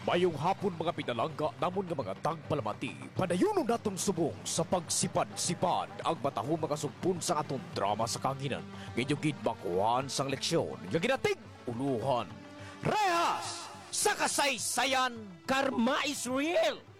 Mayong hapon mga pinalangga namon nga mga tagpalamati. Padayonon natong subong sa pagsipad-sipad ang mataho mga sugpon sa atong drama sa kanginan. Medyo gidbakuhan sang leksyon nga ginatig uluhan. Rehas sa kasaysayan, Karma is real!